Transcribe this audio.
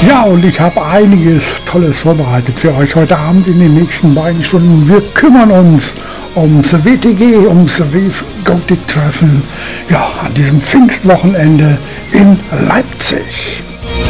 Ja, und ich habe einiges Tolles vorbereitet für euch heute Abend in den nächsten beiden Stunden. Wir kümmern uns ums WTG, ums WGotik-Treffen, ja, an diesem Pfingstwochenende in Leipzig.